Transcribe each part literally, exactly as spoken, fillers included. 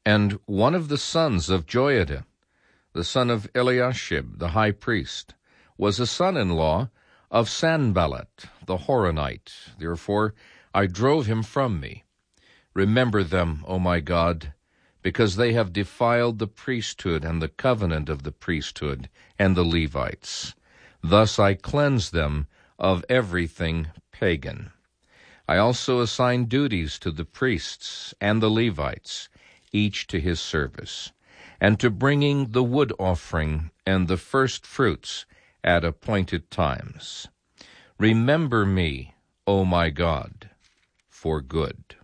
And one of the sons of Joiada, the son of Eliashib, the high priest, was a son-in-law of Sanballat, the Horonite. Therefore I drove him from me. Remember them, O my God, because they have defiled the priesthood and the covenant of the priesthood and the Levites. Thus I cleanse them of everything pagan. I also assign duties to the priests and the Levites, each to his service, and to bringing the wood offering and the first fruits at appointed times. Remember me, O my God, for good.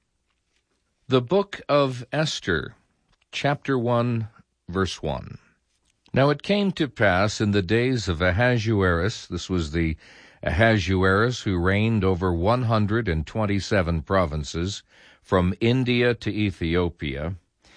The Book of Esther, chapter one, verse one. Now it came to pass in the days of Ahasuerus, this was the Ahasuerus who reigned over one hundred and twenty-seven provinces, from India to Ethiopia,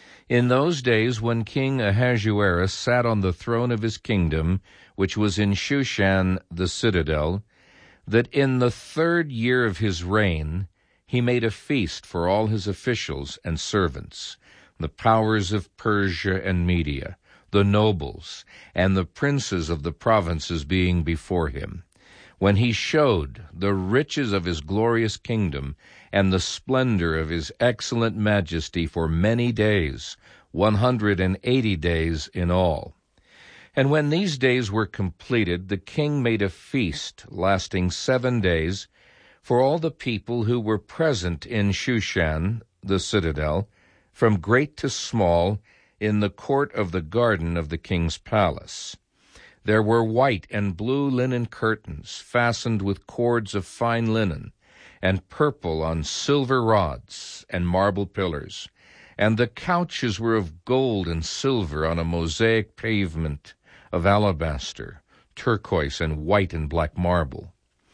in those days when King Ahasuerus sat on the throne of his kingdom, which was in Shushan the citadel, that in the third year of his reign he made a feast for all his officials and servants, the powers of Persia and Media, the nobles, and the princes of the provinces being before him, when he showed the riches of his glorious kingdom and the splendor of his excellent majesty for many days, one hundred and eighty days in all. And when these days were completed, the king made a feast lasting seven days for all the people who were present in Shushan, the citadel, from great to small, in the court of the garden of the king's palace. There were white and blue linen curtains, fastened with cords of fine linen, and purple on silver rods and marble pillars, and the couches were of gold and silver on a mosaic pavement of alabaster, turquoise, and white and black marble.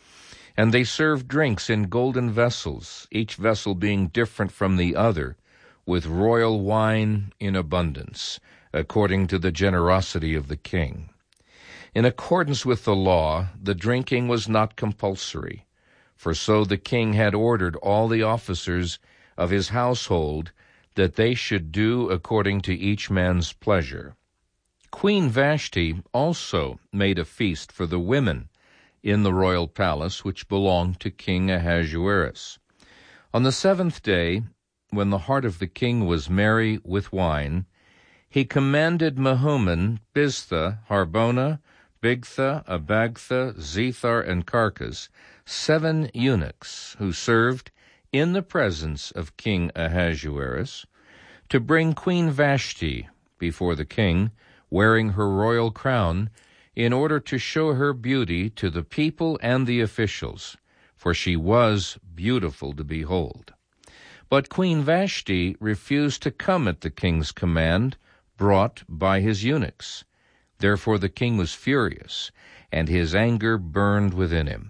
And they served drinks in golden vessels, each vessel being different from the other, with royal wine in abundance, according to the generosity of the king. In accordance with the law, the drinking was not compulsory, for so the king had ordered all the officers of his household that they should do according to each man's pleasure. Queen Vashti also made a feast for the women in the royal palace which belonged to King Ahasuerus. On the seventh day, when the heart of the king was merry with wine, he commanded Mehuman, Biztha, Harbona, Bigtha, Abagtha, Zethar, and Carcas, seven eunuchs who served in the presence of King Ahasuerus, to bring Queen Vashti before the king, wearing her royal crown, in order to show her beauty to the people and the officials, for she was beautiful to behold. But Queen Vashti refused to come at the king's command, brought by his eunuchs. Therefore the king was furious, and his anger burned within him.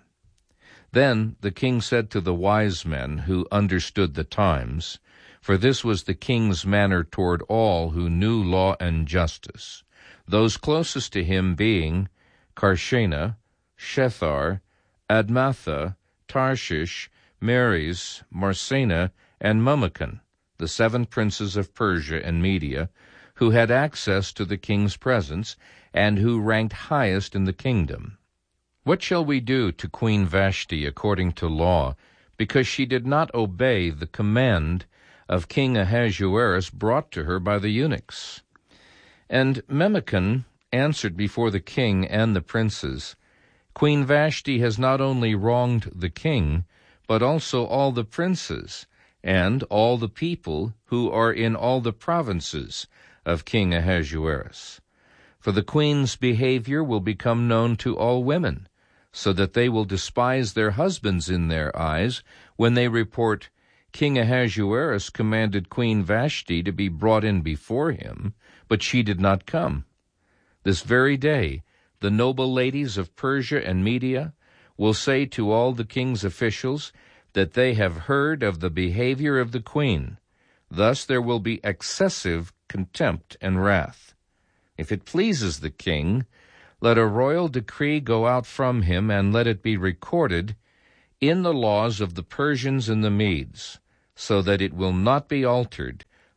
Then the king said to the wise men who understood the times, for this was the king's manner toward all who knew law and justice, those closest to him being Karshena, Shethar, Admatha, Tarshish, Meres, Marsena, and Memucan, the seven princes of Persia and Media, who had access to the king's presence, and who ranked highest in the kingdom. What shall we do to Queen Vashti according to law, because she did not obey the command of King Ahasuerus brought to her by the eunuchs? And Memucan answered before the king and the princes, Queen Vashti has not only wronged the king, but also all the princes, and all the people who are in all the provinces of King Ahasuerus. For the queen's behavior will become known to all women, so that they will despise their husbands in their eyes when they report, King Ahasuerus commanded Queen Vashti to be brought in before him, but she did not come. This very day the noble ladies of Persia and Media will say to all the king's officials that they have heard of the behavior of the queen. Thus there will be excessive contempt and wrath. If it pleases the king, let a royal decree go out from him, and let it be recorded in the laws of the Persians and the Medes, so that it will not be altered,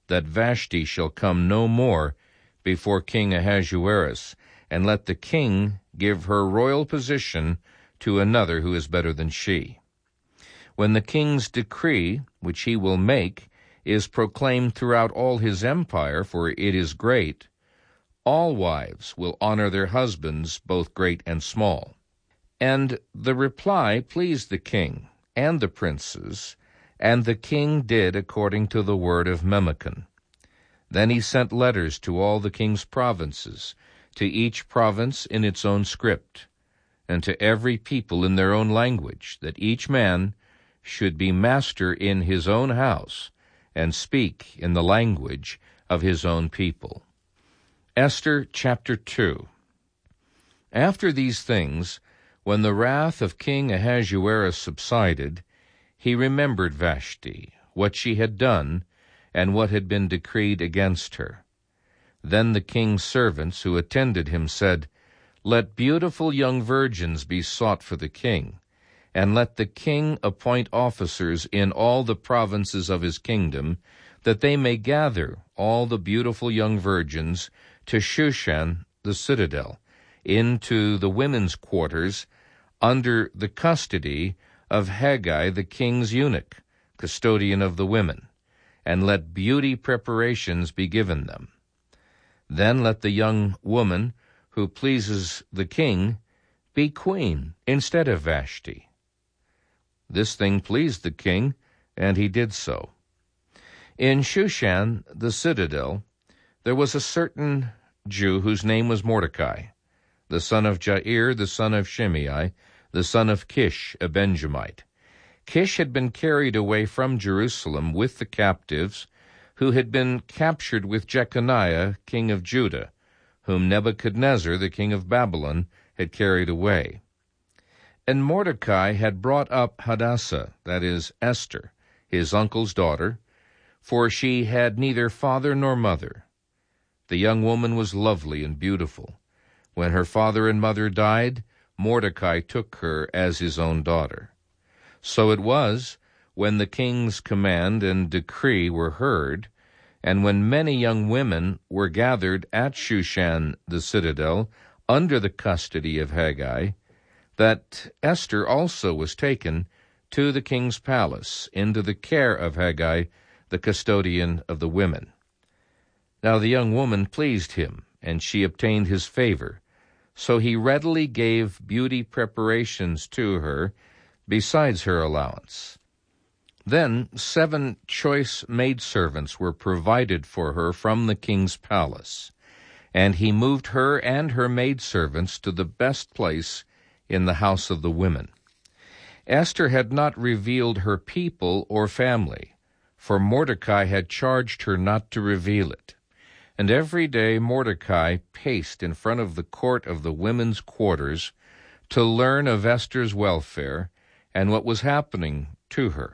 that Vashti shall come no more before King Ahasuerus, and let the king give her royal position to another who is better than she. When the king's decree, which he will make, is proclaimed throughout all his empire, for it is great, all wives will honor their husbands, both great and small. And the reply pleased the king and the princes, and the king did according to the word of Memucan. Then he sent letters to all the king's provinces, to each province in its own script, and to every people in their own language, that each man should be master in his own house, and speak in the language of his own people. Esther chapter two. After these things, when the wrath of King Ahasuerus subsided, he remembered Vashti, what she had done, and what had been decreed against her. Then the king's servants who attended him said, Let beautiful young virgins be sought for the king, and let the king appoint officers in all the provinces of his kingdom, that they may gather all the beautiful young virgins to Shushan the citadel, into the women's quarters, under the custody of Haggai the king's eunuch, custodian of the women, and let beauty preparations be given them. Then let the young woman who pleases the king be queen instead of Vashti. This thing pleased the king, and he did so. In Shushan the citadel there was a certain Jew whose name was Mordecai, the son of Jair, the son of Shimei, the son of Kish, a Benjamite. Kish had been carried away from Jerusalem with the captives, who had been captured with Jeconiah, king of Judah, whom Nebuchadnezzar, the king of Babylon, had carried away. And Mordecai had brought up Hadassah, that is, Esther, his uncle's daughter, for she had neither father nor mother. The young woman was lovely and beautiful. When her father and mother died, Mordecai took her as his own daughter. So it was, when the king's command and decree were heard, and when many young women were gathered at Shushan the citadel, under the custody of Haggai, that Esther also was taken to the king's palace, into the care of Haggai, the custodian of the women. Now the young woman pleased him, and she obtained his favor. So he readily gave beauty preparations to her, besides her allowance. Then seven choice maidservants were provided for her from the king's palace, and he moved her and her maidservants to the best place in the house of the women. Esther had not revealed her people or family, for Mordecai had charged her not to reveal it. And every day Mordecai paced in front of the court of the women's quarters to learn of Esther's welfare and what was happening to her.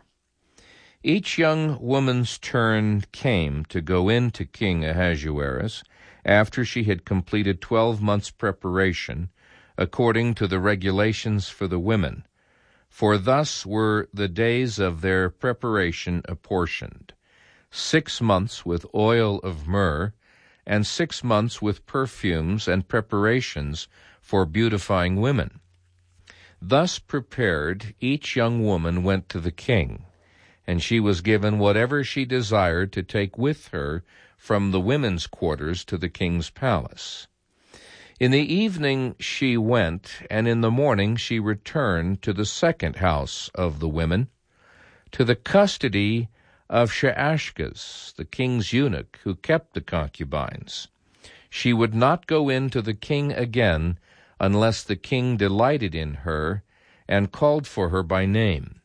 Each young woman's turn came to go in to King Ahasuerus after she had completed twelve months' preparation, according to the regulations for the women, for thus were the days of their preparation apportioned, six months with oil of myrrh, and six months with perfumes and preparations for beautifying women. Thus prepared, each young woman went to the king, and she was given whatever she desired to take with her from the women's quarters to the king's palace. In the evening she went, and in the morning she returned to the second house of the women, to the custody of Shaashgaz, the king's eunuch, who kept the concubines. She would not go in to the king again unless the king delighted in her and called for her by name.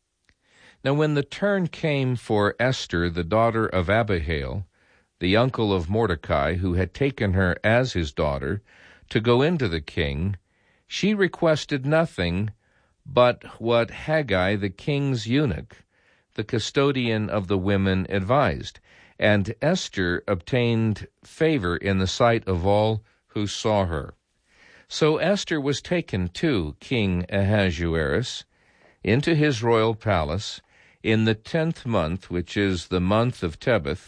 Now when the turn came for Esther, the daughter of Abihail, the uncle of Mordecai, who had taken her as his daughter, to go into the king, she requested nothing but what Haggai, the king's eunuch, the custodian of the women, advised, and Esther obtained favor in the sight of all who saw her. So Esther was taken to King Ahasuerus into his royal palace in the tenth month, which is the month of Tebeth,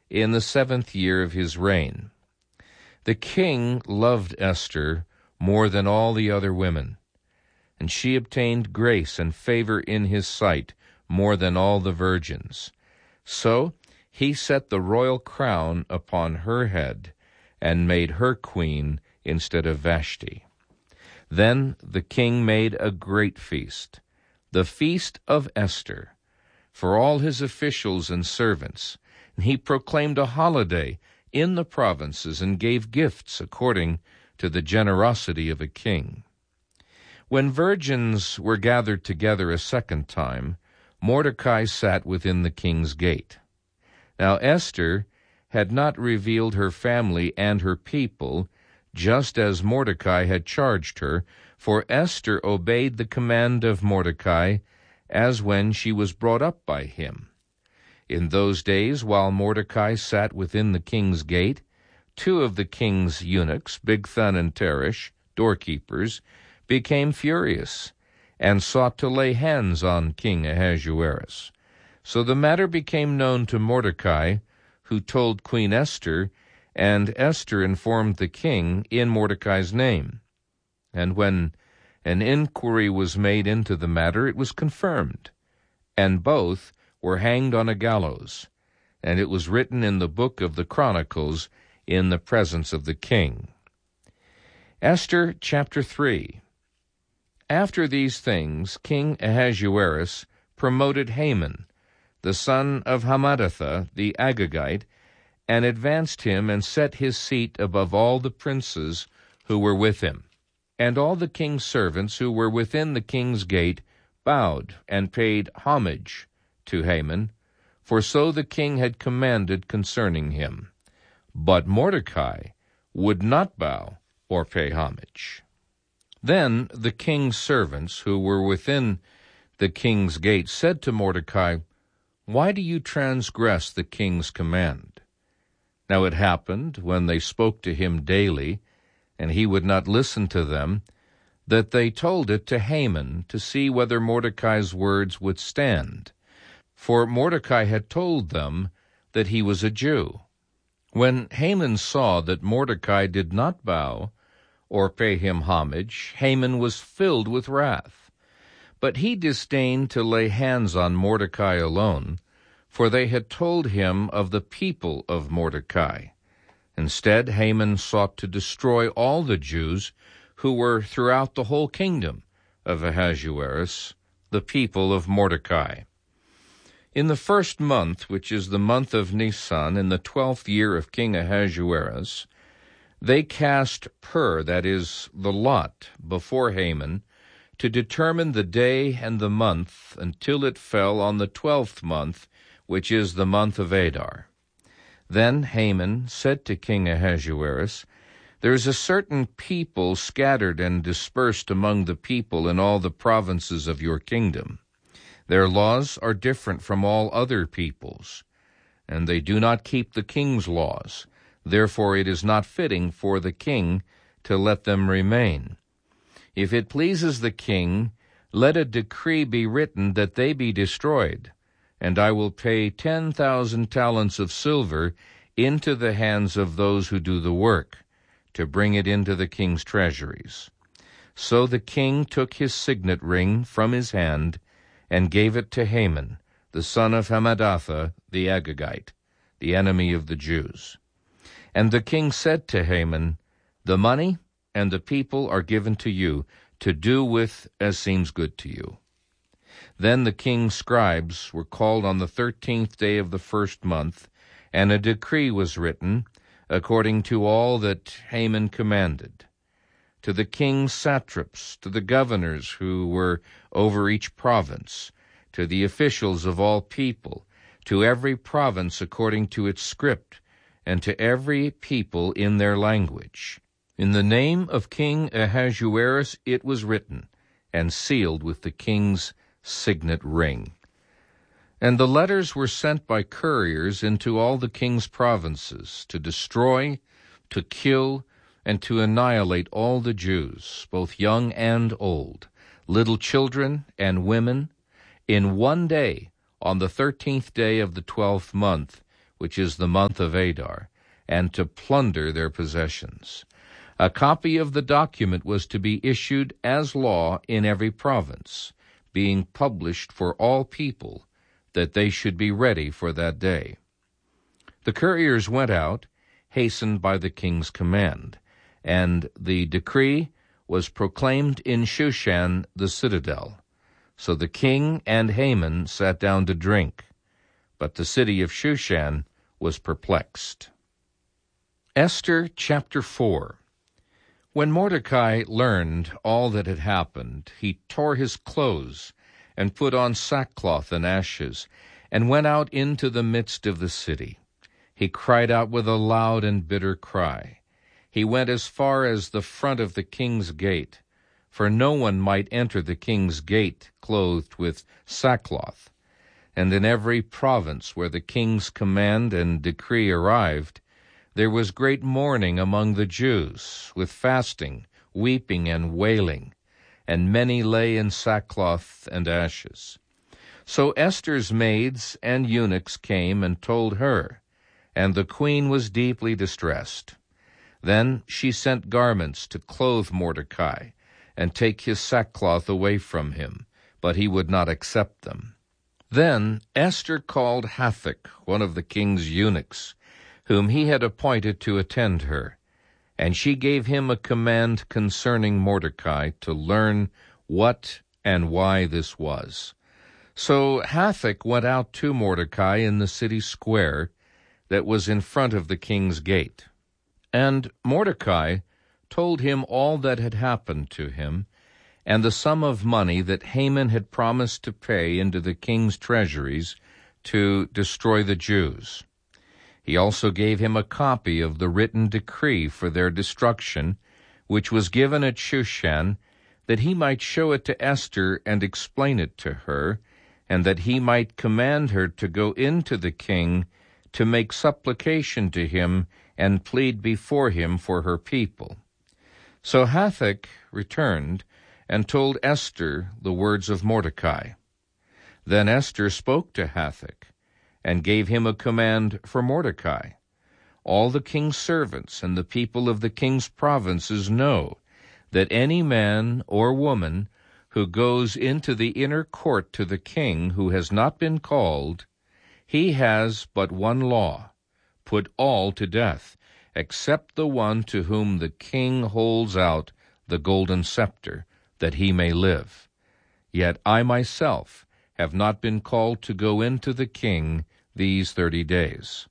in the seventh year of his reign. The king loved Esther more than all the other women, and she obtained grace and favor in his sight more than all the virgins. So he set the royal crown upon her head and made her queen instead of Vashti. Then the king made a great feast, the feast of Esther, for all his officials and servants, and he proclaimed a holiday in the provinces and gave gifts according to the generosity of a king. When virgins were gathered together a second time, Mordecai sat within the king's gate. Now Esther had not revealed her family and her people, just as Mordecai had charged her, for Esther obeyed the command of Mordecai, as when she was brought up by him. In those days, while Mordecai sat within the king's gate, two of the king's eunuchs, Bigthan and Teresh, doorkeepers, became furious, and sought to lay hands on King Ahasuerus. So the matter became known to Mordecai, who told Queen Esther, and Esther informed the king in Mordecai's name. And when an inquiry was made into the matter, it was confirmed, and both were hanged on a gallows, and it was written in the book of the Chronicles in the presence of the king. Esther chapter three. After these things, King Ahasuerus promoted Haman, the son of Hammedatha the Agagite, and advanced him and set his seat above all the princes who were with him. And all the king's servants who were within the king's gate bowed and paid homage to Haman, for so the king had commanded concerning him. But Mordecai would not bow or pay homage. Then the king's servants who were within the king's gate said to Mordecai, "Why do you transgress the king's command?" Now it happened, when they spoke to him daily, and he would not listen to them, that they told it to Haman to see whether Mordecai's words would stand. For Mordecai had told them that he was a Jew. When Haman saw that Mordecai did not bow or pay him homage, Haman was filled with wrath. But he disdained to lay hands on Mordecai alone, for they had told him of the people of Mordecai. Instead, Haman sought to destroy all the Jews who were throughout the whole kingdom of Ahasuerus, the people of Mordecai. In the first month, which is the month of Nisan, in the twelfth year of King Ahasuerus, they cast pur, that is, the lot, before Haman, to determine the day and the month, until it fell on the twelfth month, which is the month of Adar. Then Haman said to King Ahasuerus, "There is a certain people scattered and dispersed among the people in all the provinces of your kingdom. Their laws are different from all other peoples, and they do not keep the king's laws. Therefore it is not fitting for the king to let them remain. If it pleases the king, let a decree be written that they be destroyed, and I will pay ten thousand talents of silver into the hands of those who do the work, to bring it into the king's treasuries." So the king took his signet ring from his hand and gave it to Haman, the son of Hammedatha the Agagite, the enemy of the Jews. And the king said to Haman, "The money and the people are given to you, to do with as seems good to you." Then the king's scribes were called on the thirteenth day of the first month, and a decree was written, according to all that Haman commanded. To the king's satraps, to the governors who were over each province, to the officials of all people, to every province according to its script, and to every people in their language. In the name of King Ahasuerus it was written, and sealed with the king's signet ring. And the letters were sent by couriers into all the king's provinces, to destroy, to kill, and to annihilate all the Jews, both young and old, little children and women, in one day, on the thirteenth day of the twelfth month, which is the month of Adar, and to plunder their possessions. A copy of the document was to be issued as law in every province, being published for all people, that they should be ready for that day. The couriers went out, hastened by the king's command, and the decree was proclaimed in Shushan the citadel. So the king and Haman sat down to drink, but the city of Shushan was perplexed. Esther chapter four. When Mordecai learned all that had happened, he tore his clothes and put on sackcloth and ashes, and went out into the midst of the city. He cried out with a loud and bitter cry. He went as far as the front of the king's gate, for no one might enter the king's gate clothed with sackcloth. And in every province where the king's command and decree arrived, there was great mourning among the Jews, with fasting, weeping, and wailing, and many lay in sackcloth and ashes. So Esther's maids and eunuchs came and told her, and the queen was deeply distressed. Then she sent garments to clothe Mordecai, and take his sackcloth away from him, but he would not accept them. Then Esther called Hathach, one of the king's eunuchs, whom he had appointed to attend her, and she gave him a command concerning Mordecai to learn what and why this was. So Hathach went out to Mordecai in the city square that was in front of the king's gate. And Mordecai told him all that had happened to him, and the sum of money that Haman had promised to pay into the king's treasuries to destroy the Jews. He also gave him a copy of the written decree for their destruction, which was given at Shushan, that he might show it to Esther and explain it to her, and that he might command her to go into the king to make supplication to him and plead before him for her people. So Hathach returned and told Esther the words of Mordecai. Then Esther spoke to Hathach, and gave him a command for Mordecai. All the king's servants and the people of the king's provinces know that any man or woman who goes into the inner court to the king who has not been called, he has but one law: put all to death, except the one to whom the king holds out the golden scepter, that he may live. Yet I myself have not been called to go into the king these thirty days.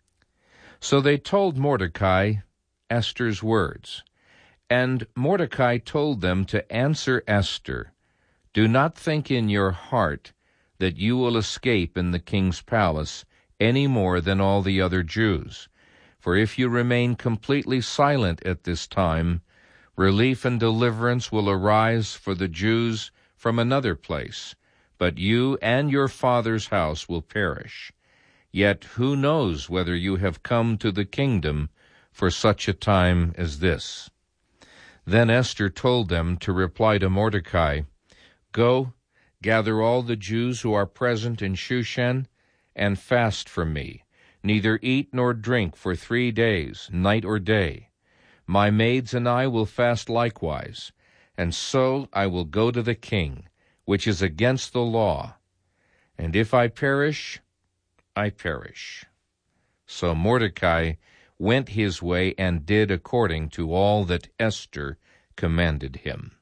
So they told Mordecai Esther's words, and Mordecai told them to answer Esther, "Do not think in your heart that you will escape in the king's palace any more than all the other Jews. For if you remain completely silent at this time, relief and deliverance will arise for the Jews from another place, but you and your father's house will perish. Yet who knows whether you have come to the kingdom for such a time as this?" Then Esther told them to reply to Mordecai, "Go, gather all the Jews who are present in Shushan, and fast for me, neither eat nor drink for three days, night or day. My maids and I will fast likewise, and so I will go to the king, which is against the law. And if I perish, I perish." So Mordecai went his way and did according to all that Esther commanded him.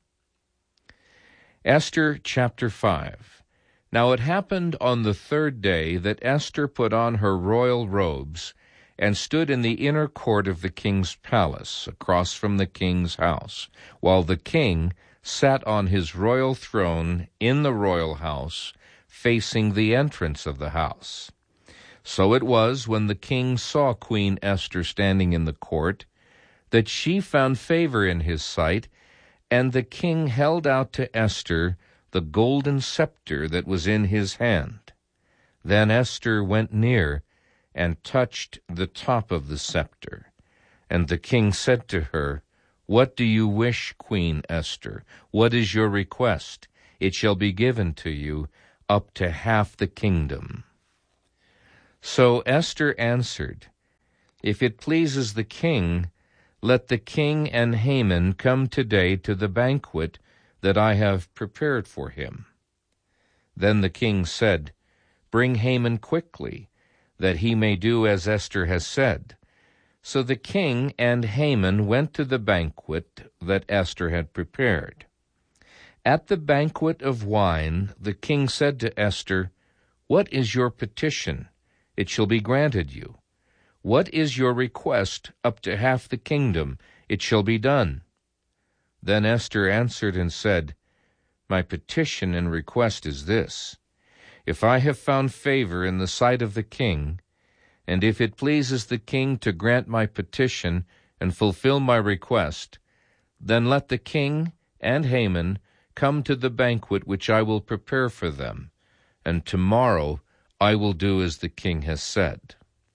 Esther chapter five. Now it happened on the third day that Esther put on her royal robes and stood in the inner court of the king's palace, across from the king's house, while the king sat on his royal throne in the royal house, facing the entrance of the house. So it was, when the king saw Queen Esther standing in the court, that she found favor in his sight, and the king held out to Esther the golden scepter that was in his hand. Then Esther went near and touched the top of the scepter. And the king said to her, "What do you wish, Queen Esther? What is your request? It shall be given to you, up to half the kingdom." So Esther answered, If it pleases the king, let the king and Haman come today to the banquet that I have prepared for him. Then the king said, Bring Haman quickly, that he may do as Esther has said. So the king and Haman went to the banquet that Esther had prepared. At the banquet of wine, the king said to Esther, What is your petition? It shall be granted you. What is your request up to half the kingdom? It shall be done. Then Esther answered and said, My petition and request is this. If I have found favor in the sight of the king, and if it pleases the king to grant my petition and fulfill my request, then let the king and Haman come to the banquet which I will prepare for them, and tomorrow I will do as the king has said.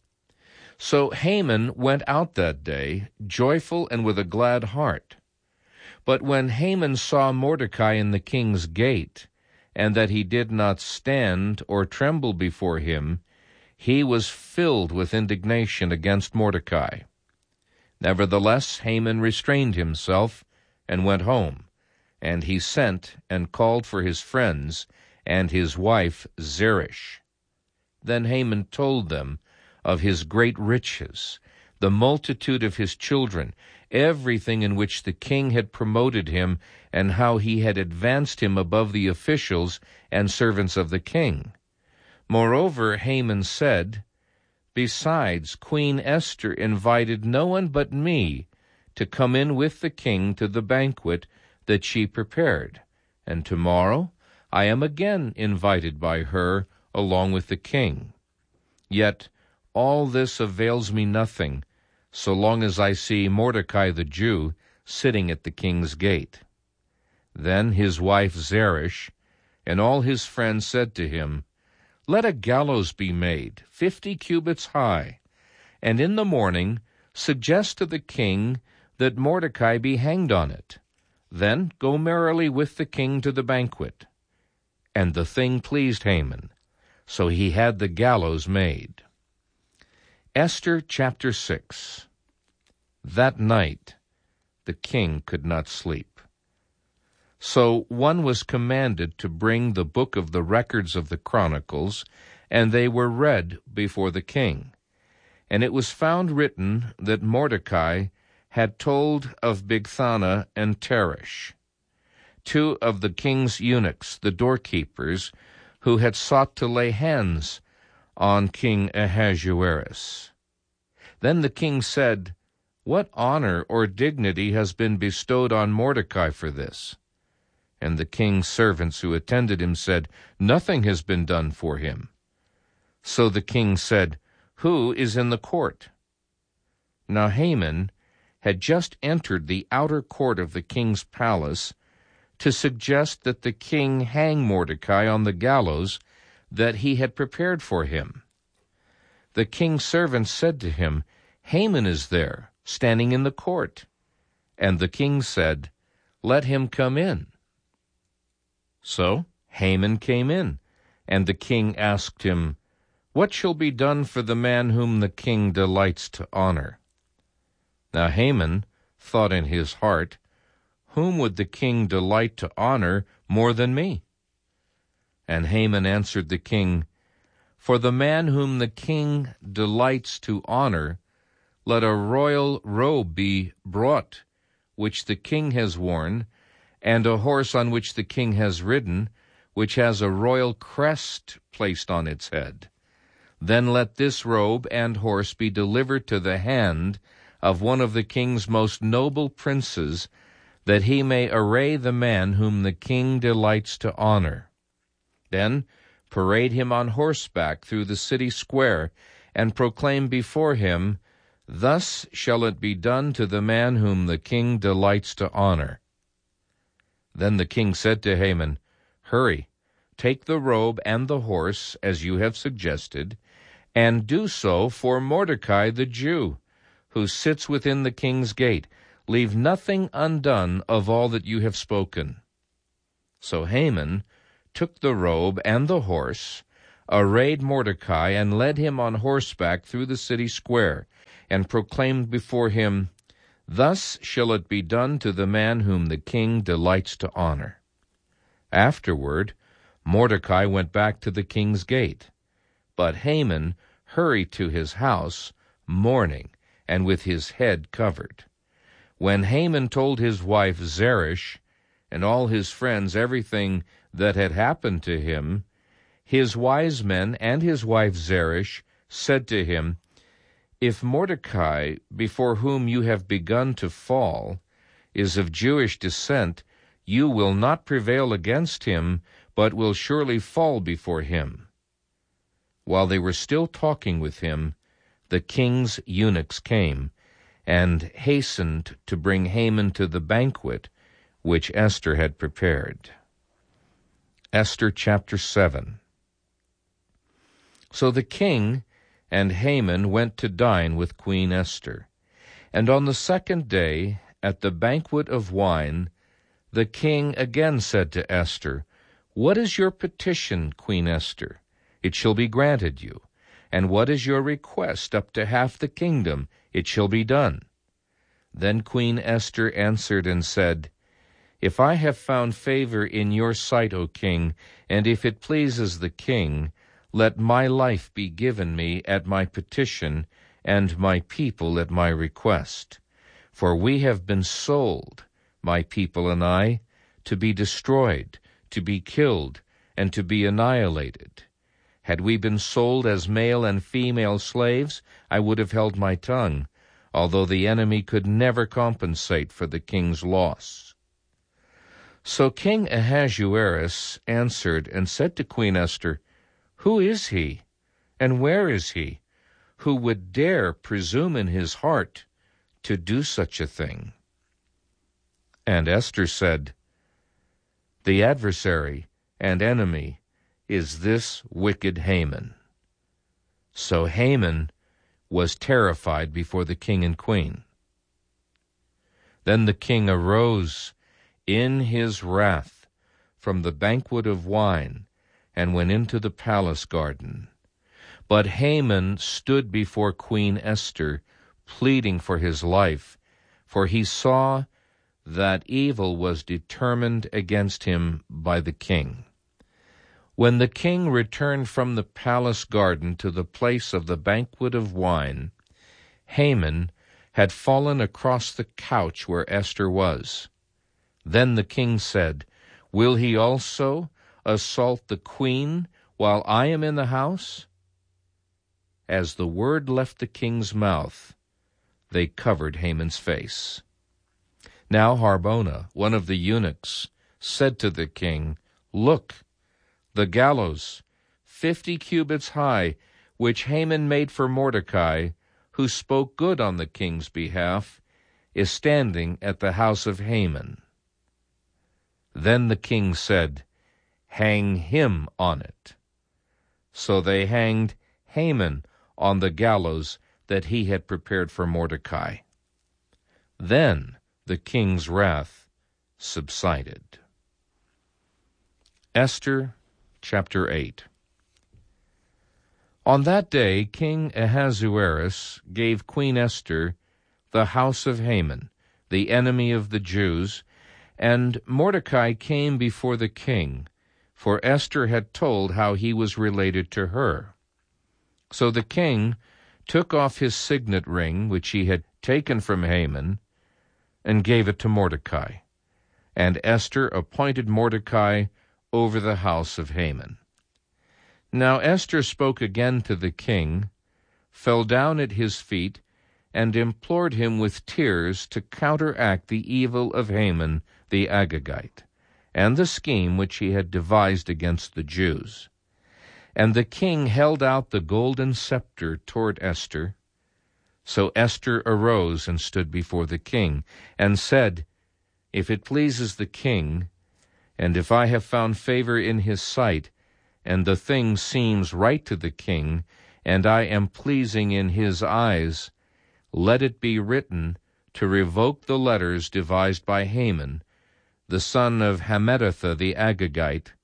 So Haman went out that day, joyful and with a glad heart. But when Haman saw Mordecai in the king's gate, and that he did not stand or tremble before him, he was filled with indignation against Mordecai. Nevertheless, Haman restrained himself and went home, and he sent and called for his friends and his wife Zeresh. Then Haman told them of his great riches, the multitude of his children, everything in which the king had promoted him, and how he had advanced him above the officials and servants of the king. Moreover, Haman said, Besides, Queen Esther invited no one but me to come in with the king to the banquet that she prepared, and tomorrow I am again invited by her along with the king. Yet all this avails me nothing, so long as I see Mordecai the Jew sitting at the king's gate. Then his wife Zeresh and all his friends said to him, Let a gallows be made, fifty cubits high, and in the morning suggest to the king that Mordecai be hanged on it. Then go merrily with the king to the banquet. And the thing pleased Haman, so he had the gallows made. Esther chapter six. That night the king could not sleep. So one was commanded to bring the book of the records of the Chronicles, and they were read before the king. And it was found written that Mordecai had told of Bigthana and Teresh, two of the king's eunuchs, the doorkeepers, who had sought to lay hands on King Ahasuerus. Then the king said, What honor or dignity has been bestowed on Mordecai for this? And the king's servants who attended him said, Nothing has been done for him. So the king said, Who is in the court? Now Haman had just entered the outer court of the king's palace to suggest that the king hang Mordecai on the gallows that he had prepared for him. The king's servants said to him, Haman is there, standing in the court. And the king said, Let him come in. So Haman came in, and the king asked him, What shall be done for the man whom the king delights to honor? Now Haman thought in his heart, Whom would the king delight to honor more than me? And Haman answered the king, For the man whom the king delights to honor, let a royal robe be brought, which the king has worn, and a horse on which the king has ridden, which has a royal crest placed on its head. Then let this robe and horse be delivered to the hand of one of the king's most noble princes, that he may array the man whom the king delights to honor. Then parade him on horseback through the city square, and proclaim before him, Thus shall it be done to the man whom the king delights to honor. Then the king said to Haman, Hurry, take the robe and the horse, as you have suggested, and do so for Mordecai the Jew, who sits within the king's gate. Leave nothing undone of all that you have spoken. So Haman took the robe and the horse, arrayed Mordecai, and led him on horseback through the city square, and proclaimed before him, "Thus shall it be done to the man whom the king delights to honor." Afterward, Mordecai went back to the king's gate, but Haman hurried to his house, mourning, and with his head covered. When Haman told his wife Zeresh and all his friends everything that had happened to him, his wise men and his wife Zeresh said to him, "If Mordecai, before whom you have begun to fall, is of Jewish descent, you will not prevail against him, but will surely fall before him." While they were still talking with him, the king's eunuchs came, and hastened to bring Haman to the banquet which Esther had prepared. Esther chapter seven. So the king and Haman went to dine with Queen Esther. And on the second day, at the banquet of wine, the king again said to Esther, "What is your petition, Queen Esther? It shall be granted you. And what is your request up to half the kingdom? It shall be done." Then Queen Esther answered and said, "If I have found favor in your sight, O king, and if it pleases the king, let my life be given me at my petition, and my people at my request. For we have been sold, my people and I, to be destroyed, to be killed, and to be annihilated. Had we been sold as male and female slaves, I would have held my tongue, although the enemy could never compensate for the king's loss." So King Ahasuerus answered and said to Queen Esther, "Who is he, and where is he, who would dare presume in his heart to do such a thing?" And Esther said, "The adversary and enemy is this wicked Haman." So Haman was terrified before the king and queen. Then the king arose in his wrath from the banquet of wine, and went into the palace garden. But Haman stood before Queen Esther, pleading for his life, for he saw that evil was determined against him by the king. When the king returned from the palace garden to the place of the banquet of wine, Haman had fallen across the couch where Esther was. Then the king said, "Will he also assault the queen while I am in the house?" As the word left the king's mouth, they covered Haman's face. Now Harbona, one of the eunuchs, said to the king, "Look, the gallows, fifty cubits high, which Haman made for Mordecai, who spoke good on the king's behalf, is standing at the house of Haman." Then the king said, "Hang him on it." So they hanged Haman on the gallows that he had prepared for Mordecai. Then the king's wrath subsided. Esther chapter eight. On that day King Ahasuerus gave Queen Esther the house of Haman, the enemy of the Jews, and Mordecai came before the king, for Esther had told how he was related to her. So the king took off his signet ring, which he had taken from Haman, and gave it to Mordecai. And Esther appointed Mordecai over the house of Haman. Now Esther spoke again to the king, fell down at his feet, and implored him with tears to counteract the evil of Haman the Agagite, and the scheme which he had devised against the Jews. And the king held out the golden scepter toward Esther. So Esther arose and stood before the king, and said, "If it pleases the king, and if I have found favor in his sight, and the thing seems right to the king, and I am pleasing in his eyes, let it be written to revoke the letters devised by Haman, the son of Hammedatha the Agagite,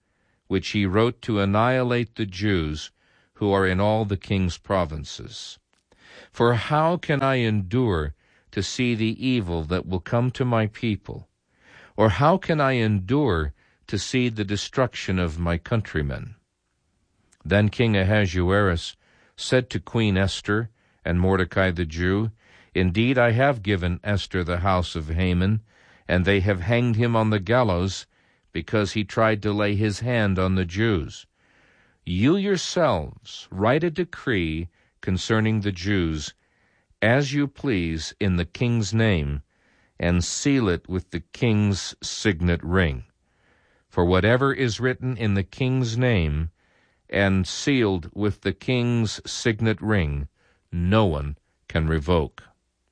which he wrote to annihilate the Jews who are in all the king's provinces. For how can I endure to see the evil that will come to my people? Or how can I endure to see the destruction of my countrymen? Then King Ahasuerus said to Queen Esther and Mordecai the Jew, Indeed, I have given Esther the house of Haman, and they have hanged him on the gallows, because he tried to lay his hand on the Jews. You yourselves write a decree concerning the Jews, as you please in the king's name, and seal it with the king's signet ring. For whatever is written in the king's name, and sealed with the king's signet ring, no one can revoke.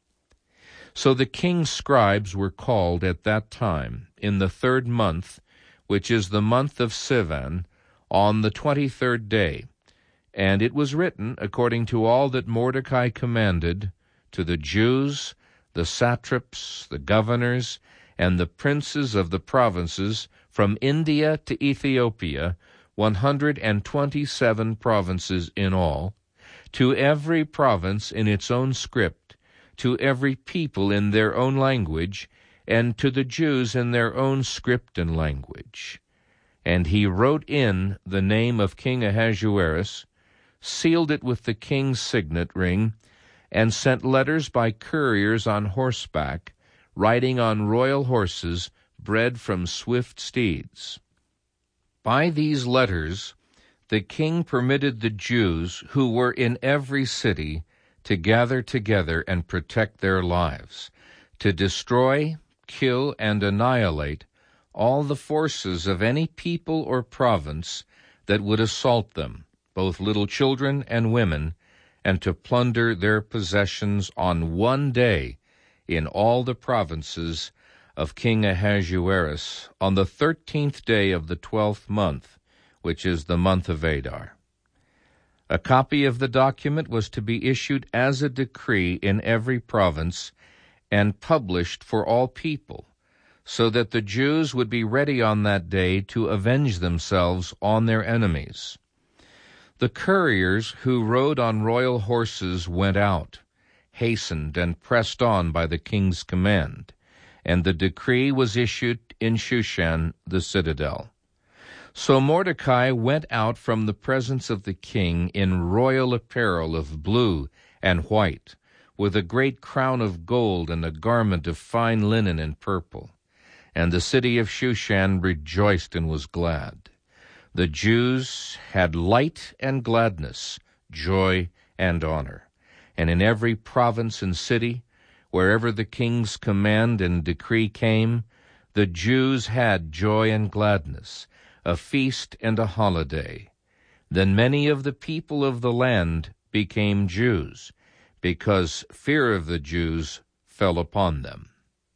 So the king's scribes were called at that time, in the third month, which is the month of Sivan, on the twenty-third day. And it was written, according to all that Mordecai commanded, to the Jews, the satraps, the governors, and the princes of the provinces, from India to Ethiopia, one hundred and twenty-seven provinces in all, to every province in its own script, to every people in their own language, and to the Jews in their own script and language. And he wrote in the name of King Ahasuerus, sealed it with the king's signet ring, and sent letters by couriers on horseback, riding on royal horses, bred from swift steeds. By these letters the king permitted the Jews who were in every city to gather together and protect their lives, to destroy, kill, and annihilate all the forces of any people or province that would assault them, both little children and women, and to plunder their possessions on one day in all the provinces of King Ahasuerus, on the thirteenth day of the twelfth month, which is the month of Adar. A copy of the document was to be issued as a decree in every province and published for all people, so that the Jews would be ready on that day to avenge themselves on their enemies. The couriers who rode on royal horses went out, hastened and pressed on by the king's command, and the decree was issued in Shushan the citadel. So Mordecai went out from the presence of the king in royal apparel of blue and white, with a great crown of gold and a garment of fine linen and purple. And the city of Shushan rejoiced and was glad. The Jews had light and gladness, joy and honor. And in every province and city, wherever the king's command and decree came, the Jews had joy and gladness, a feast and a holiday. Then many of the people of the land became Jews, because fear of the Jews fell upon them.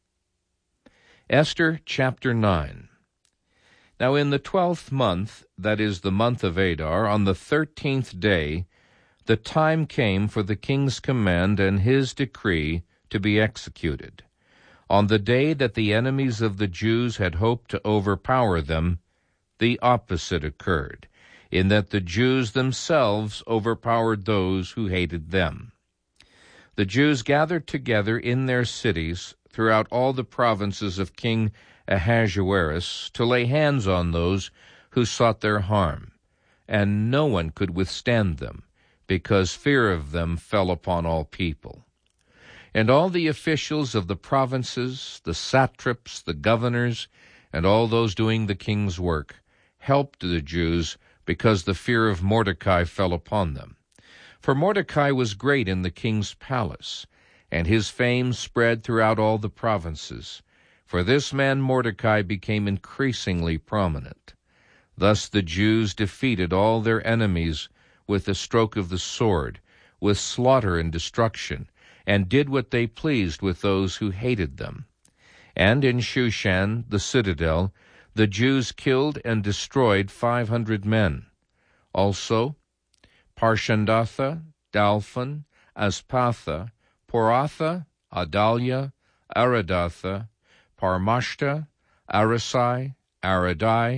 Esther chapter nine. Now in the twelfth month, that is the month of Adar, on the thirteenth day, the time came for the king's command and his decree to be executed. On the day that the enemies of the Jews had hoped to overpower them, the opposite occurred, in that the Jews themselves overpowered those who hated them. The Jews gathered together in their cities throughout all the provinces of King Ahasuerus to lay hands on those who sought their harm, and no one could withstand them, because fear of them fell upon all people. And all the officials of the provinces, the satraps, the governors, and all those doing the king's work, helped the Jews because the fear of Mordecai fell upon them. For Mordecai was great in the king's palace, and his fame spread throughout all the provinces. For this man Mordecai became increasingly prominent. Thus the Jews defeated all their enemies with the stroke of the sword, with slaughter and destruction, and did what they pleased with those who hated them. And in Shushan, the citadel, the Jews killed and destroyed five hundred men. Also, Parshandatha, Dalphon, Aspatha, Poratha, Adalia, Aradatha, Parmashta, Arasai, Aradai,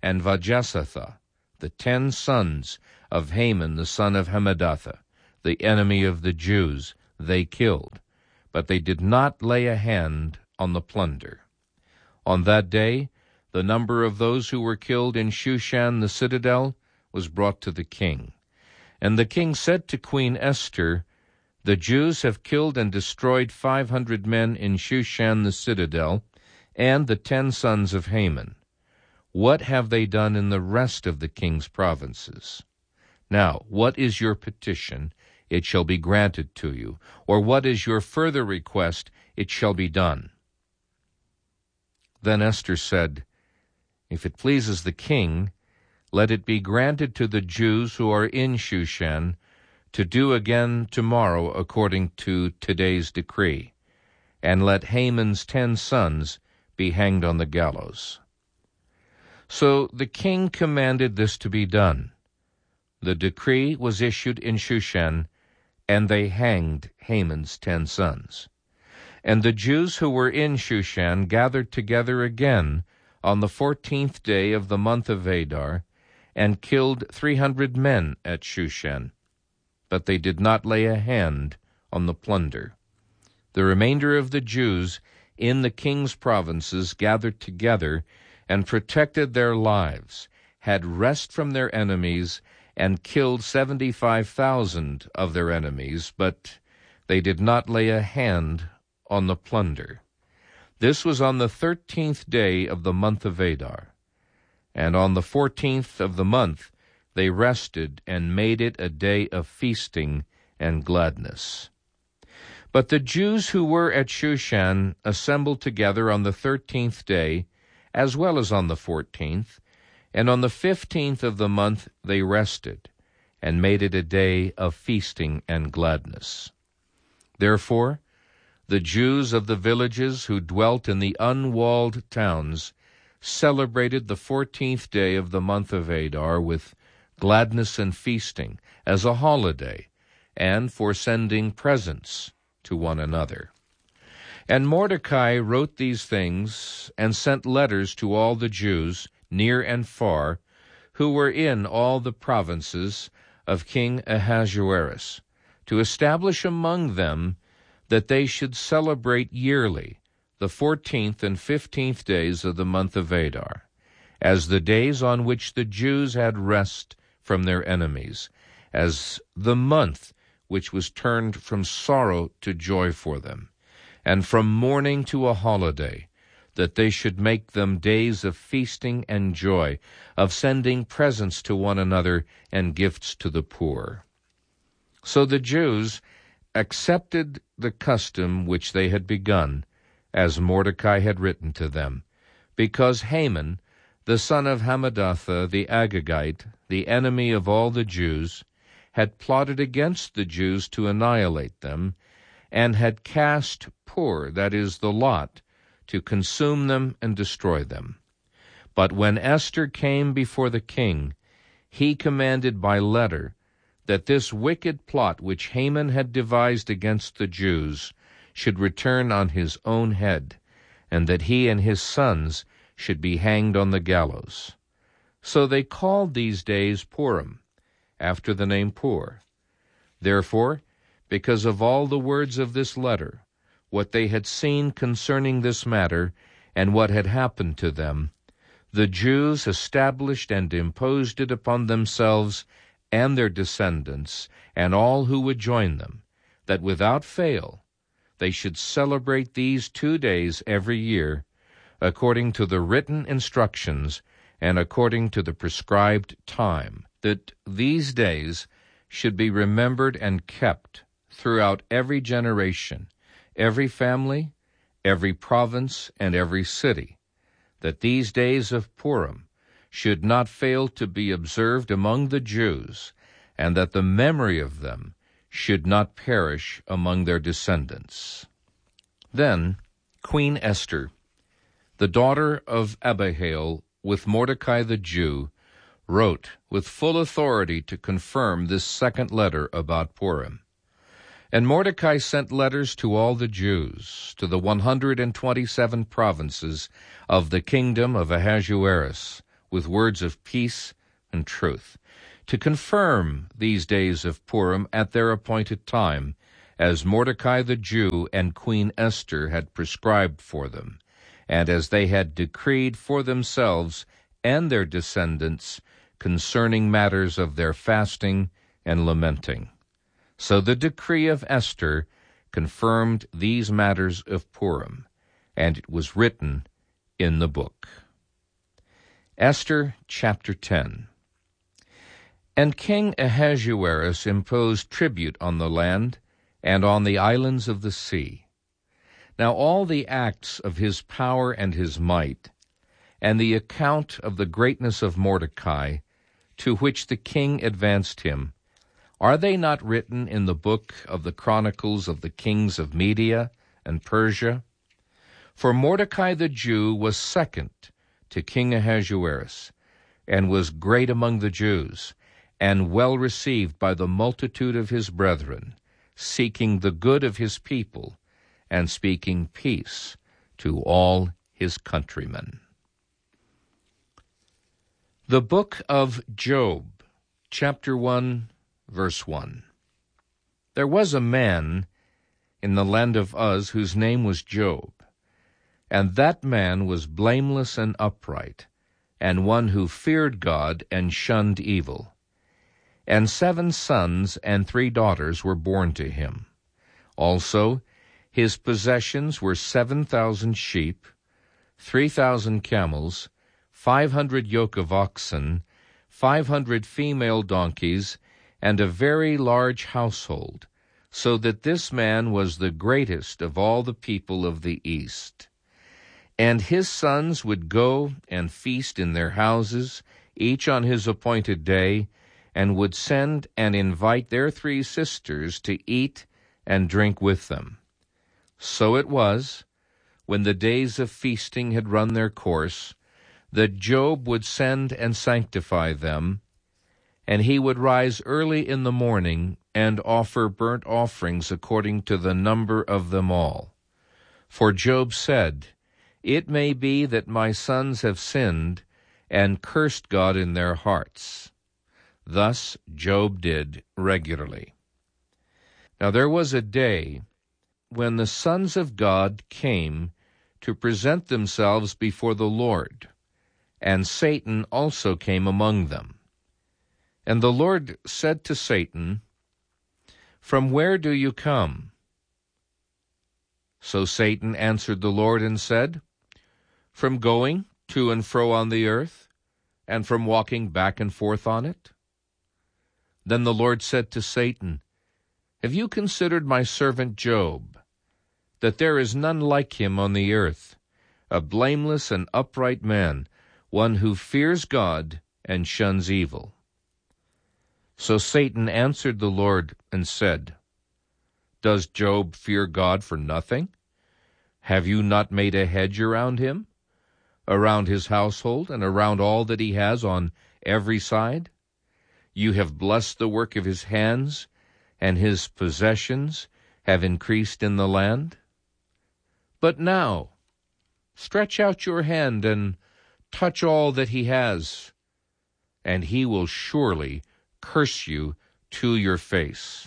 and Vajesatha, the ten sons of Haman the son of Hammedatha, the enemy of the Jews, they killed, but they did not lay a hand on the plunder. On that day, the number of those who were killed in Shushan the citadel was brought to the king. And the king said to Queen Esther, "The Jews have killed and destroyed five hundred men in Shushan the citadel, and the ten sons of Haman. What have they done in the rest of the king's provinces? Now, what is your petition? It shall be granted to you. Or what is your further request? It shall be done." Then Esther said, "If it pleases the king, let it be granted to the Jews who are in Shushan to do again tomorrow according to today's decree, and let Haman's ten sons be hanged on the gallows." So the king commanded this to be done. The decree was issued in Shushan, and they hanged Haman's ten sons. And the Jews who were in Shushan gathered together again on the fourteenth day of the month of Adar, and killed three hundred men at Shushan. But they did not lay a hand on the plunder. The remainder of the Jews in the king's provinces gathered together and protected their lives, had rest from their enemies, and killed seventy-five thousand of their enemies, but they did not lay a hand on the plunder. This was on the thirteenth day of the month of Adar. And on the fourteenth of the month they rested and made it a day of feasting and gladness. But the Jews who were at Shushan assembled together on the thirteenth day, as well as on the fourteenth, and on the fifteenth of the month they rested, and made it a day of feasting and gladness. Therefore the Jews of the villages who dwelt in the unwalled towns celebrated the fourteenth day of the month of Adar with gladness and feasting as a holiday, and for sending presents to one another. And Mordecai wrote these things and sent letters to all the Jews, near and far, who were in all the provinces of King Ahasuerus, to establish among them that they should celebrate yearly the fourteenth and fifteenth days of the month of Adar, as the days on which the Jews had rest from their enemies, as the month which was turned from sorrow to joy for them, and from mourning to a holiday, that they should make them days of feasting and joy, of sending presents to one another and gifts to the poor. So the Jews accepted the custom which they had begun, as Mordecai had written to them, because Haman, the son of Hammedatha the Agagite, the enemy of all the Jews, had plotted against the Jews to annihilate them, and had cast pur, that is, the lot, to consume them and destroy them. But when Esther came before the king, he commanded by letter that this wicked plot which Haman had devised against the Jews should return on his own head, and that he and his sons should be hanged on the gallows. So they called these days Purim, after the name Pur. Therefore, because of all the words of this letter, what they had seen concerning this matter, and what had happened to them, the Jews established and imposed it upon themselves and their descendants, and all who would join them, that without fail they should celebrate these two days every year, according to the written instructions and according to the prescribed time, that these days should be remembered and kept throughout every generation, every family, every province, and every city, that these days of Purim should not fail to be observed among the Jews, and that the memory of them should not perish among their descendants. Then Queen Esther, the daughter of Abihail, with Mordecai the Jew, wrote with full authority to confirm this second letter about Purim. And Mordecai sent letters to all the Jews, to the one hundred and twenty-seven provinces of the kingdom of Ahasuerus, with words of peace and truth, to confirm these days of Purim at their appointed time, as Mordecai the Jew and Queen Esther had prescribed for them, and as they had decreed for themselves and their descendants concerning matters of their fasting and lamenting. So the decree of Esther confirmed these matters of Purim, and it was written in the book. Esther chapter ten. And King Ahasuerus imposed tribute on the land and on the islands of the sea. Now all the acts of his power and his might, and the account of the greatness of Mordecai, to which the king advanced him, are they not written in the book of the Chronicles of the kings of Media and Persia? For Mordecai the Jew was second to King Ahasuerus, and was great among the Jews, and well received by the multitude of his brethren, seeking the good of his people, and speaking peace to all his countrymen. The book of Job, chapter one, verse one. There was a man in the land of Uz whose name was Job, and that man was blameless and upright, and one who feared God and shunned evil. And seven sons and three daughters were born to him. Also, his possessions were seven thousand sheep, three thousand camels, five hundred yoke of oxen, five hundred female donkeys, and a very large household, so that this man was the greatest of all the people of the east. And his sons would go and feast in their houses, each on his appointed day, and would send and invite their three sisters to eat and drink with them. So it was, when the days of feasting had run their course, that Job would send and sanctify them, and he would rise early in the morning and offer burnt offerings according to the number of them all. For Job said, "It may be that my sons have sinned and cursed God in their hearts." Thus Job did regularly. Now there was a day when the sons of God came to present themselves before the Lord, and Satan also came among them. And the Lord said to Satan, "From where do you come?" So Satan answered the Lord and said, "From going to and fro on the earth, and from walking back and forth on it." Then the Lord said to Satan, "Have you considered my servant Job, that there is none like him on the earth, a blameless and upright man, one who fears God and shuns evil?" So Satan answered the Lord and said, "Does Job fear God for nothing? Have you not made a hedge around him, around his household, and around all that he has on every side? You have blessed the work of his hands, and his possessions have increased in the land. But now, stretch out your hand and touch all that he has, and he will surely curse you to your face."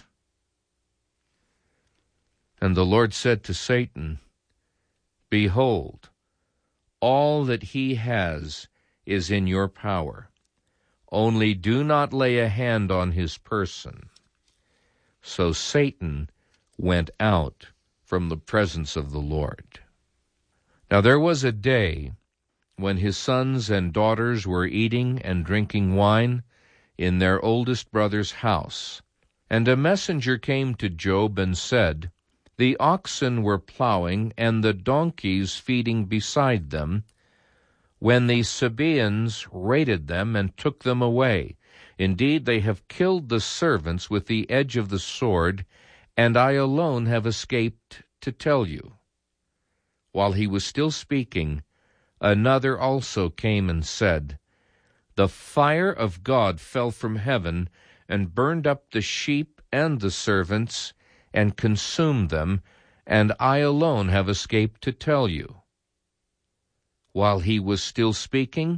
And the Lord said to Satan, "Behold, all that he has is in your power. Only do not lay a hand on his person." So Satan went out from the presence of the Lord. Now there was a day when his sons and daughters were eating and drinking wine in their oldest brother's house. And a messenger came to Job and said, "The oxen were plowing and the donkeys feeding beside them, when the Sabaeans raided them and took them away. Indeed, they have killed the servants with the edge of the sword, and I alone have escaped to tell you." While he was still speaking, another also came and said, "The fire of God fell from heaven and burned up the sheep and the servants and consumed them, and I alone have escaped to tell you." While he was still speaking,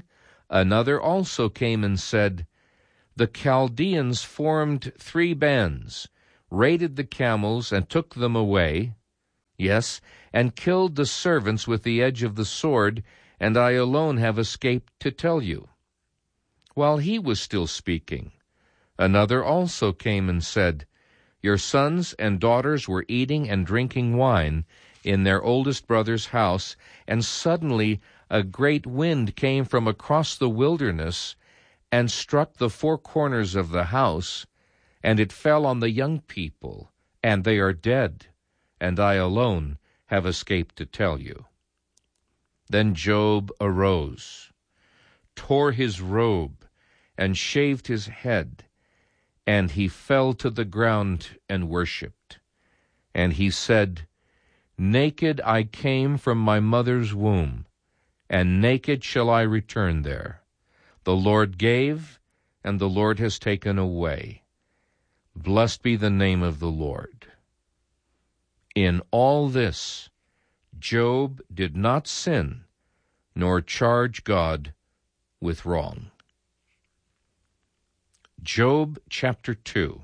Another also came and said, "The Chaldeans formed three bands, raided the camels, and took them away, yes, and killed the servants with the edge of the sword, and I alone have escaped to tell you." While he was still speaking, another also came and said, "Your sons and daughters were eating and drinking wine in their oldest brother's house, and suddenly a great wind came from across the wilderness and struck the four corners of the house, and it fell on the young people, and they are dead, and I alone have escaped to tell you." Then Job arose, tore his robe, and shaved his head, and he fell to the ground and worshipped. And he said, "Naked I came from my mother's womb, and naked shall I return there. The Lord gave, and the Lord has taken away. Blessed be the name of the Lord." In all this, Job did not sin, nor charge God with wrong. Job chapter two.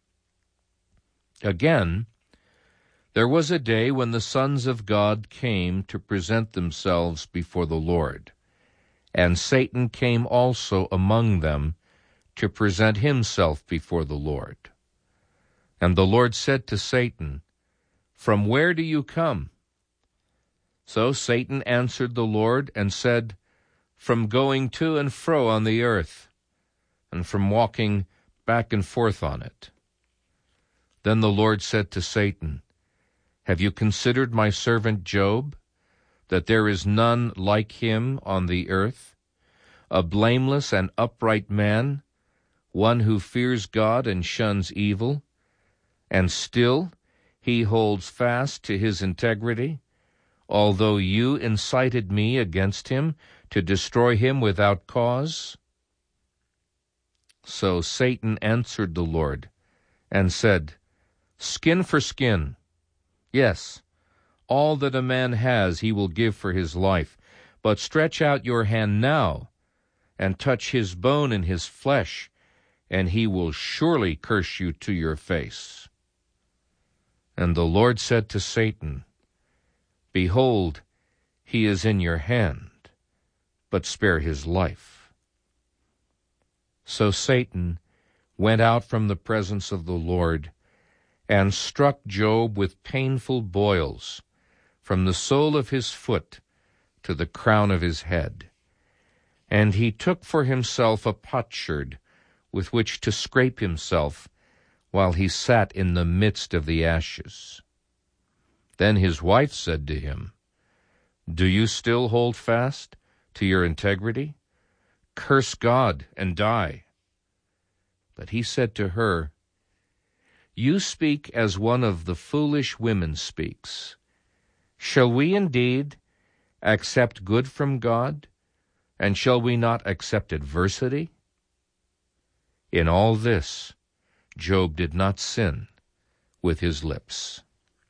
Again, there was a day when the sons of God came to present themselves before the Lord, and Satan came also among them to present himself before the Lord. And the Lord said to Satan, "From where do you come?" So Satan answered the Lord and said, "From going to and fro on the earth, and from walking back and forth on it." Then the Lord said to Satan, "Have you considered my servant Job, that there is none like him on the earth, a blameless and upright man, one who fears God and shuns evil, and still he holds fast to his integrity, although you incited me against him to destroy him without cause?" So Satan answered the Lord and said, "Skin for skin. Yes, all that a man has he will give for his life. But stretch out your hand now and touch his bone and his flesh, and he will surely curse you to your face." And the Lord said to Satan, "Behold, he is in your hand, but spare his life." So Satan went out from the presence of the Lord and struck Job with painful boils from the sole of his foot to the crown of his head. And he took for himself a potsherd with which to scrape himself while he sat in the midst of the ashes. Then his wife said to him, "Do you still hold fast to your integrity? Curse God and die." But he said to her, "You speak as one of the foolish women speaks. Shall we indeed accept good from God, and shall we not accept adversity?" In all this, Job did not sin with his lips.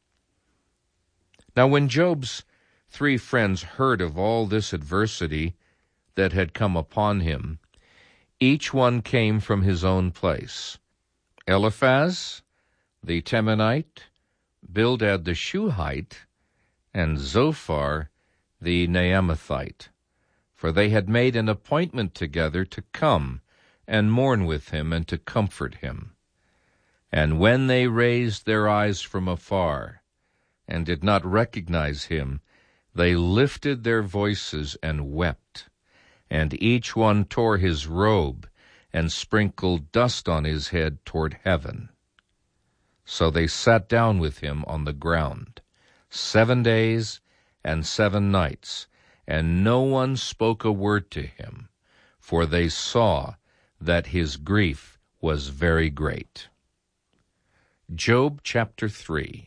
Now when Job's three friends heard of all this adversity that had come upon him, each one came from his own place. Eliphaz the Temanite, Bildad the Shuhite, and Zophar the Naamathite, for they had made an appointment together to come and mourn with him and to comfort him. And when they raised their eyes from afar and did not recognize him, they lifted their voices and wept, and each one tore his robe and sprinkled dust on his head toward heaven. So they sat down with him on the ground seven days and seven nights, and no one spoke a word to him, for they saw that his grief was very great. Job chapter three.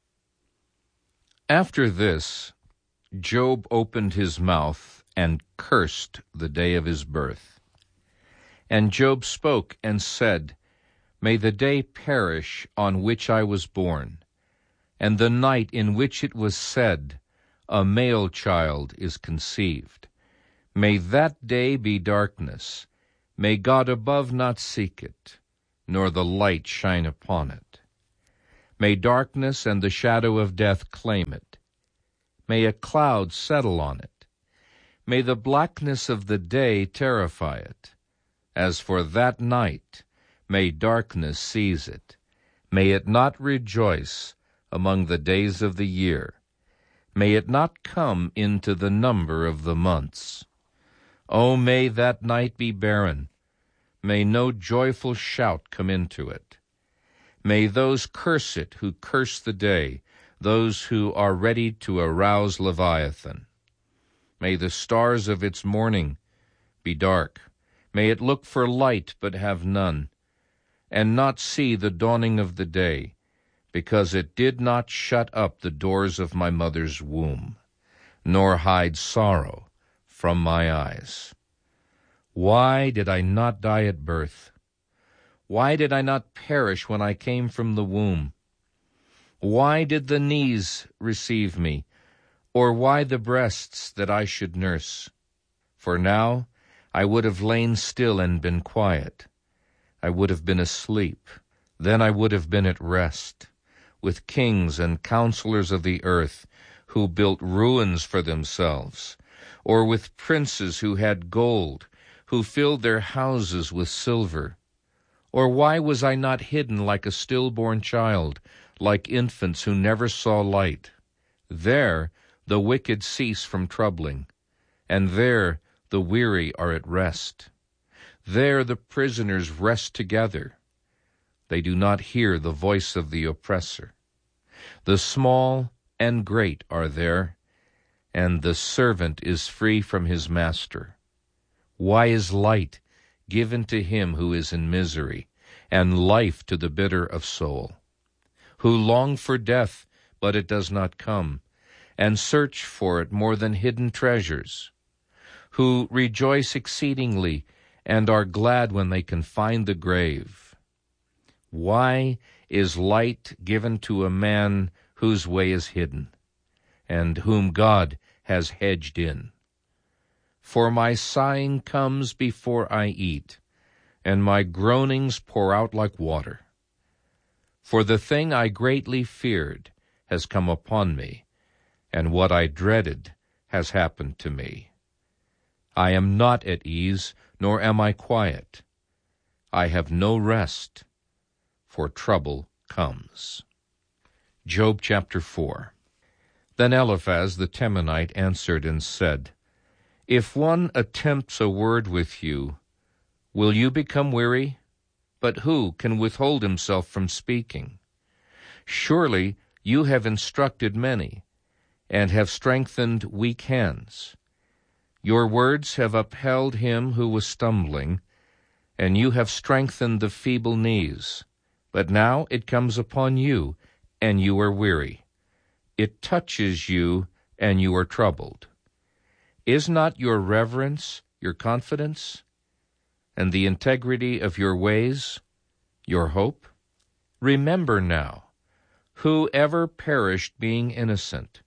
After this, Job opened his mouth and cursed the day of his birth. And Job spoke and said, "May the day perish on which I was born, and the night in which it was said, a male child is conceived. May that day be darkness. May God above not seek it, nor the light shine upon it. May darkness and the shadow of death claim it. May a cloud settle on it. May the blackness of the day terrify it. As for that night, may darkness seize it. May it not rejoice among the days of the year. May it not come into the number of the months. O may that night be barren. May no joyful shout come into it. May those curse it who curse the day, those who are ready to arouse Leviathan. May the stars of its morning be dark. May it look for light but have none, and not see the dawning of the day, because it did not shut up the doors of my mother's womb, nor hide sorrow from my eyes. Why did I not die at birth? Why did I not perish when I came from the womb? Why did the knees receive me, or why the breasts that I should nurse? For now I would have lain still and been quiet. I would have been asleep. Then I would have been at rest, with kings and counselors of the earth who built ruins for themselves, or with princes who had gold, who filled their houses with silver. Or why was I not hidden like a stillborn child, like infants who never saw light? There the wicked cease from troubling, and there the weary are at rest. There the prisoners rest together. They do not hear the voice of the oppressor. The small and great are there, and the servant is free from his master. Why is light given to him who is in misery, and life to the bitter of soul, who long for death, but it does not come, and search for it more than hidden treasures, who rejoice exceedingly and are glad when they can find the grave? Why is light given to a man whose way is hidden, and whom God has hedged in? For my sighing comes before I eat, and my groanings pour out like water. For the thing I greatly feared has come upon me, and what I dreaded has happened to me. I am not at ease, nor am I quiet. I have no rest, for trouble comes. Job chapter four. Then Eliphaz the Temanite answered and said, If one attempts a word with you, will you become weary? But who can withhold himself from speaking? Surely you have instructed many, and have strengthened weak hands. Your words have upheld him who was stumbling, and you have strengthened the feeble knees. But now it comes upon you, and you are weary. It touches you, and you are troubled. Is not your reverence your confidence, and the integrity of your ways your hope? Remember now, who ever perished being innocent?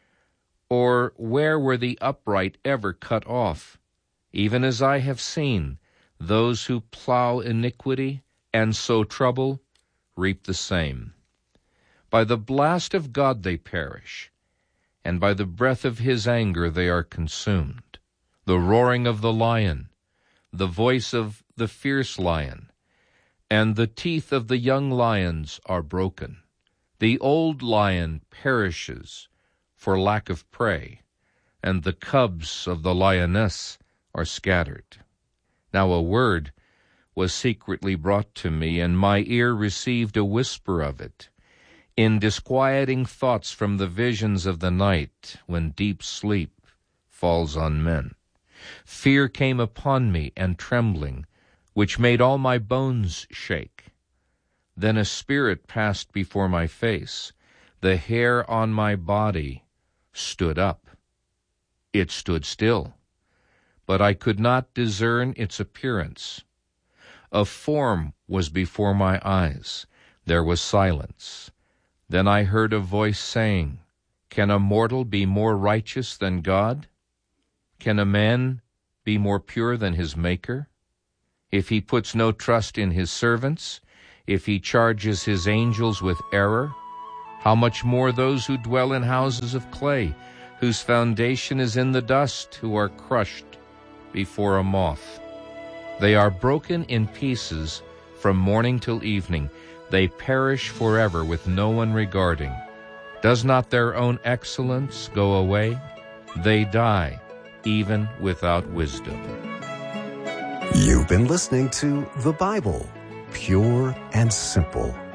Or where were the upright ever cut off? Even as I have seen, those who plow iniquity and sow trouble reap the same. By the blast of God they perish, and by the breath of his anger they are consumed. The roaring of the lion, the voice of the fierce lion, and the teeth of the young lions are broken. The old lion perishes for lack of prey, and the cubs of the lioness are scattered. Now a word was secretly brought to me, and my ear received a whisper of it, in disquieting thoughts from the visions of the night, when deep sleep falls on men. Fear came upon me, and trembling, which made all my bones shake. Then a spirit passed before my face. The hair on my body stood up. It stood still, but I could not discern its appearance. A form was before my eyes. There was silence. Then I heard a voice saying, Can a mortal be more righteous than God? Can a man be more pure than his Maker? If he puts no trust in his servants, if he charges his angels with error, how much more those who dwell in houses of clay, whose foundation is in the dust, who are crushed before a moth. They are broken in pieces from morning till evening. They perish forever with no one regarding. Does not their own excellence go away? They die, even without wisdom. You've been listening to The Bible, Pure and Simple.